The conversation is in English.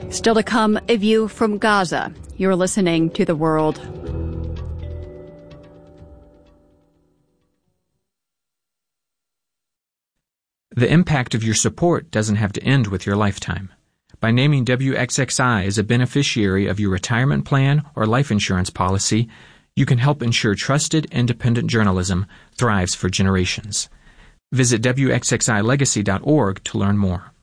Still to come, a view from Gaza. You're listening to The World. The impact of your support doesn't have to end with your lifetime. By naming WXXI as a beneficiary of your retirement plan or life insurance policy, you can help ensure trusted, independent journalism thrives for generations. Visit WXXILegacy.org to learn more.